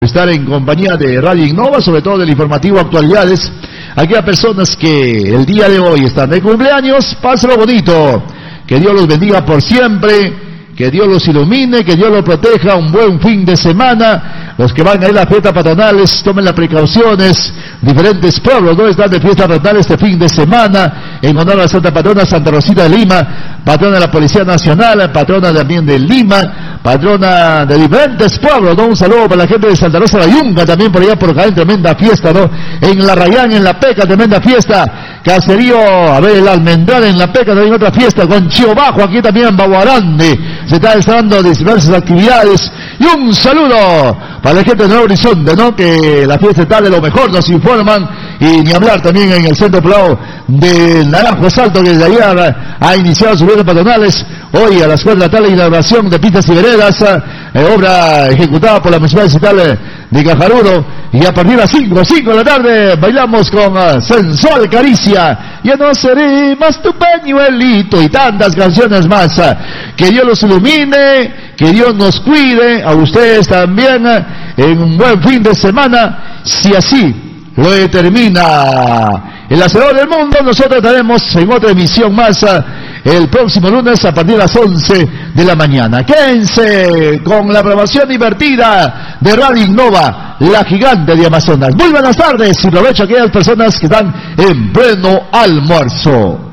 Estar en compañía de Radio Innova, sobre todo del informativo Actualidades. Aquellas personas que el día de hoy están de cumpleaños, pásenlo bonito, que Dios los bendiga por siempre, que Dios los ilumine, que Dios los proteja, un buen fin de semana. Los que van a ir a las fiestas patronales, tomen las precauciones. Diferentes pueblos no están de fiesta patronal este fin de semana, en honor a la Santa Patrona Santa Rosita de Lima, patrona de la Policía Nacional, patrona también de Lima, patrona de diferentes pueblos, ¿no? Un saludo para la gente de Santa Rosa de la Yunga, también por allá por acá, en tremenda fiesta, ¿no? En La Rayán, en La Peca, tremenda fiesta. Caserío, a ver, el Almendral en La Peca, también otra fiesta. Con Chío Bajo, aquí también en Baguarande, se está desarrollando diversas actividades. Y un saludo para la gente de Nuevo Horizonte, ¿no? Que la fiesta está de lo mejor, nos informan. Y ni hablar también en el centro poblado de Naranjo Salto, que desde ayer ha iniciado sus fiestas patronales. Hoy a las 4 de la tarde, inauguración de pistas y veredas, obra ejecutada por la Municipalidad de Cajarudo. Y a partir de las 5 de la tarde, bailamos con Sensual Caricia. Ya no seré más tu pañuelito, y tantas canciones más. Que Dios los ilumine, que Dios nos cuide, a ustedes también, en un buen fin de semana, si así lo determina el Hacedor del Mundo. Nosotros estaremos en otra emisión más el próximo lunes a partir de las 11 de la mañana. Quédense con la programación divertida de Radio Innova, la gigante de Amazonas. Muy buenas tardes y aprovecho a aquellas personas que están en pleno almuerzo.